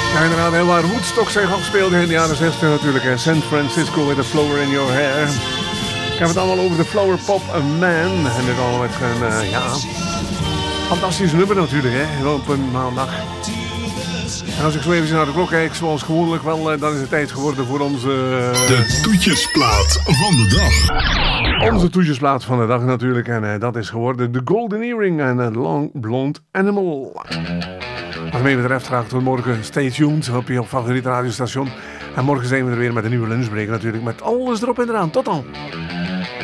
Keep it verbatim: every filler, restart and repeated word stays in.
Ja, inderdaad, heel waar Woodstock zich afspeelde in de jaren zestig natuurlijk. En San Francisco with a flower in your hair. Ik heb het allemaal over de Flower Pop Man. En dit allemaal met een, uh, ja, fantastisch nummer natuurlijk, hè, op een maandag. En als ik zo even zie naar de klok kijk, zoals gewoonlijk wel, uh, dan is het tijd geworden voor onze... Uh, de toetjesplaat van de dag. Onze toetjesplaat van de dag natuurlijk. En uh, dat is geworden de Golden Earring en een Long Blonde Animal. Wat mij betreft graag tot morgen. Stay tuned op je favoriete radiostation. En morgen zijn we er weer met een nieuwe lunchbreak natuurlijk. Met alles erop en eraan. Tot dan.